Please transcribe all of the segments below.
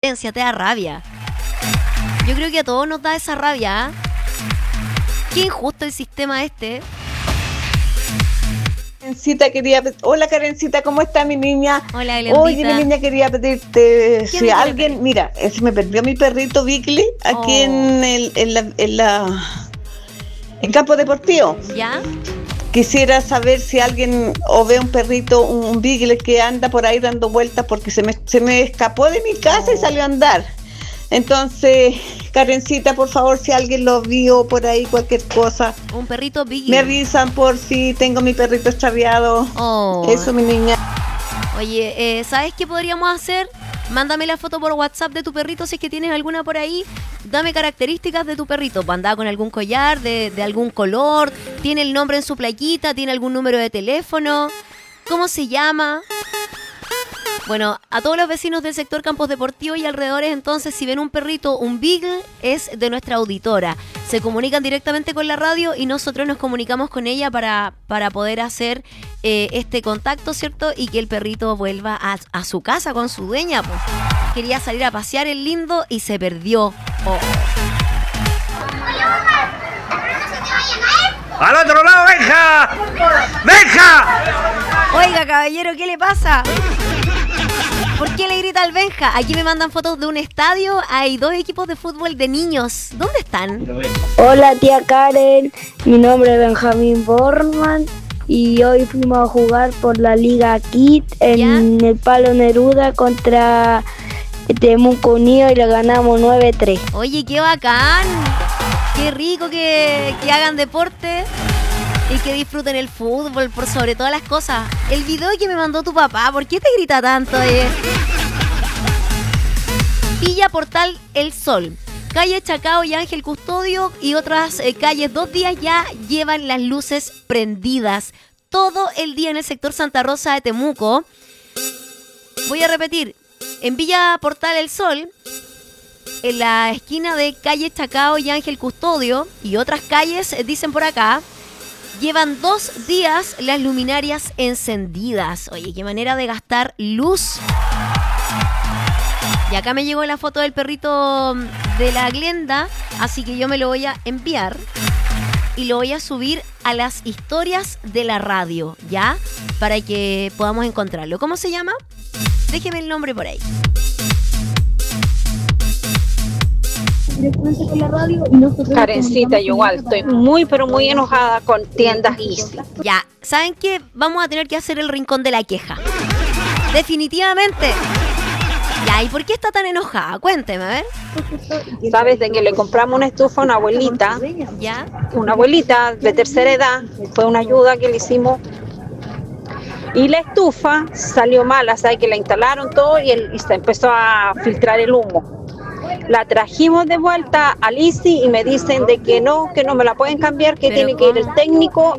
impotencia, te da rabia. Yo creo que a todos nos da esa rabia, ¿eh? Qué injusto el sistema este. Hola Karencita, ¿cómo está mi niña? Hola, Glendita. Oye, mi niña, quería pedirte si alguien, mira, se me perdió mi perrito Bickley aquí en Campo Deportivo. ¿Ya? Quisiera saber si alguien o ve un perrito, un Beagle que anda por ahí dando vueltas porque se me escapó de mi casa y salió a andar. Entonces, Karencita, por favor, si alguien lo vio por ahí, cualquier cosa. Un perrito Beagle. Me avisan por si tengo mi perrito extraviado. Oh. Eso, mi niña. Oye, ¿sabes qué podríamos hacer? Mándame la foto por WhatsApp de tu perrito si es que tienes alguna por ahí. Dame características de tu perrito. ¿Andaba con algún collar de algún color? ¿Tiene el nombre en su plaquita? ¿Tiene algún número de teléfono? ¿Cómo se llama? Bueno, a todos los vecinos del sector Campos Deportivos y alrededores, entonces, si ven un perrito, un Beagle, es de nuestra auditora. Se comunican directamente con la radio y nosotros nos comunicamos con ella para poder hacer este contacto, ¿cierto? Y que el perrito vuelva a su casa con su dueña, pues. Quería salir a pasear el lindo y se perdió. Oh. ¡Al otro lado, Benja! ¡Benja! Oiga, caballero, ¿qué le pasa? ¿Por qué le grita al Benja? Aquí me mandan fotos de un estadio. Hay 2 equipos de fútbol de niños. ¿Dónde están? Hola, tía Karen. Mi nombre es Benjamín Borman. Y hoy fuimos a jugar por la Liga Kid en el Palo Neruda contra Temuco Unido y le ganamos 9-3. Oye, qué bacán. Qué rico que hagan deporte y que disfruten el fútbol por sobre todas las cosas. El video que me mandó tu papá, ¿por qué te grita tanto? Villa Portal El Sol, calle Chacao y Ángel Custodio y otras calles 2 días ya llevan las luces prendidas. Todo el día en el sector Santa Rosa de Temuco. Voy a repetir, en Villa Portal El Sol, en la esquina de calle Chacao y Ángel Custodio y otras calles, dicen por acá, llevan 2 días las luminarias encendidas. Oye, qué manera de gastar luz. Y acá me llegó la foto del perrito de la Glenda, así que yo me lo voy a enviar y lo voy a subir a las historias de la radio, ¿ya? Para que podamos encontrarlo. ¿Cómo se llama? Déjeme el nombre por ahí. Karencita, yo igual estoy muy pero muy enojada con tiendas Easy. Ya, ¿saben qué? Vamos a tener que hacer el rincón de la queja. Definitivamente. Ya, ¿y por qué está tan enojada? Cuénteme, a ver. Sabes de que le compramos una estufa a una abuelita. ¿Ya? Una abuelita de tercera edad. Fue una ayuda que le hicimos. Y la estufa salió mala, ¿sabes? Que la instalaron todo y se empezó a filtrar el humo. La trajimos de vuelta al Easy y me dicen de que no me la pueden cambiar, que tiene que ir el técnico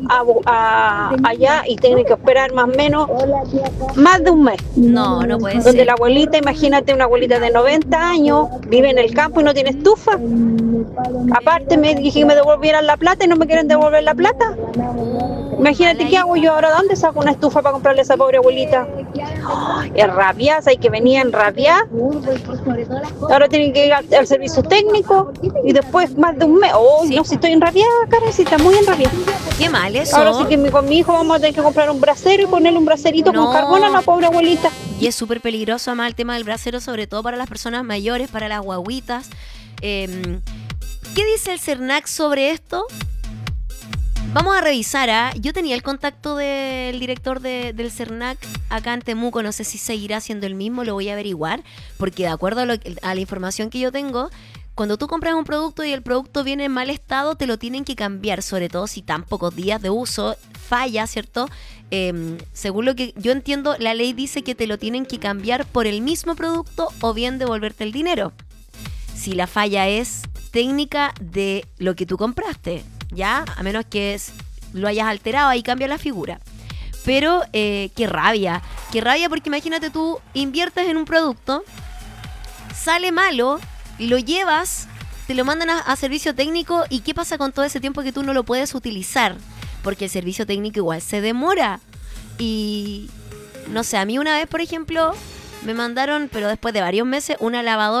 allá y tiene que esperar más o menos más de un mes. No puede ser. Donde la abuelita, imagínate una abuelita de 90 años, vive en el campo y no tiene estufa. Aparte me dije que me devolvieran la plata y no me quieren devolver la plata. Imagínate qué hago yo ahora, ¿dónde saco una estufa para comprarle a esa pobre abuelita? Es rabiada, y que venían rabiadas. Ahora tienen que ir al servicio técnico y después más de un mes. Sí. No, si estoy enrabiada, Karencita, muy enrabiada. Qué mal eso. Ahora sí que con mi hijo vamos a tener que comprar un brasero y ponerle un braserito con carbón a la pobre abuelita. Y es súper peligroso, además, el tema del brasero, sobre todo para las personas mayores, para las guaguitas. ¿Qué dice el CERNAC sobre esto? Vamos a revisar, ¿ah? Yo tenía el contacto del director del CERNAC acá en Temuco, no sé si seguirá siendo el mismo, lo voy a averiguar, porque de acuerdo a la información que yo tengo, cuando tú compras un producto y el producto viene en mal estado, te lo tienen que cambiar, sobre todo si tan pocos días de uso falla, ¿cierto? Según lo que yo entiendo, la ley dice que te lo tienen que cambiar por el mismo producto o bien devolverte el dinero. Si la falla es técnica de lo que tú compraste, ¿ya? A menos que lo hayas alterado, ahí cambia la figura. Pero qué rabia porque imagínate tú inviertes en un producto, sale malo, lo llevas, te lo mandan a servicio técnico y ¿qué pasa con todo ese tiempo que tú no lo puedes utilizar? Porque el servicio técnico igual se demora. Y no sé, a mí una vez, por ejemplo, me mandaron, pero después de varios meses, una lavadora